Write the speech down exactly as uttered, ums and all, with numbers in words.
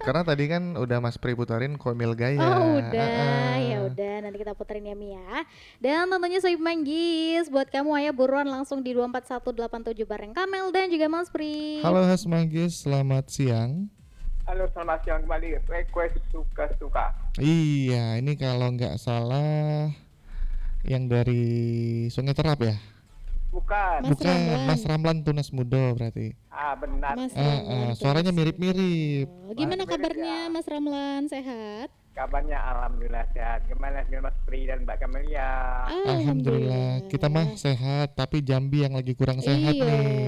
Karena tadi kan udah Mas Pri putarin Komil Gaya. Oh udah, ya Heeh. udah nanti kita puterin ya Mi ya. Dan tentunya Sohib Manggis, buat kamu ayo buruan langsung di dua empat satu delapan tujuh bareng Kamel dan juga Mas Pri. Halo Mas Manggis, selamat siang. Halo, selamat siang kembali. Request suka-suka. Iya, ini kalau nggak salah yang dari Sungai Terap ya? Bukan. Mas Bukan, Ramlan. Mas Ramlan Tunas Mudo berarti. Ah, benar. Mas Eh, Ramlan eh, suaranya Tunas mirip-mirip. Mudo. Gimana Mirip kabarnya ya. Mas Ramlan, sehat? Kabarnya alhamdulillah sehat. Gimana dengan Mas Pri dan Mbak Kamelia? Alhamdulillah, kita mah sehat, tapi Jambi yang lagi kurang sehat Iya. nih.